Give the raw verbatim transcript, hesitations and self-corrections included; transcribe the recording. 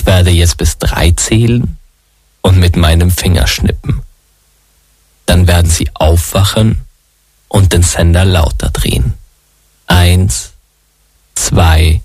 Ich werde jetzt bis drei zählen und mit meinem Finger schnippen. Dann werden Sie aufwachen und den Sender lauter drehen. Eins, zwei,